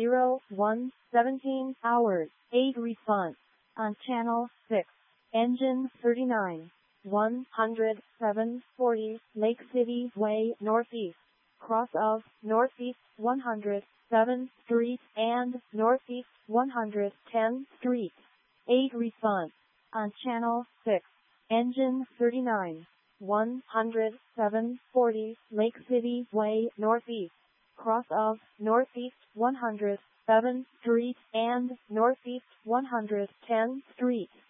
17 hours. 8 response. On channel 6. Engine 39. 10740 Lake City Way Northeast. Cross of Northeast 107th Street and Northeast 110th Street. 8 response. On channel 6. Engine 39. 10740 Lake City Way Northeast. Cross of Northeast 107th Street and Northeast 110th Street.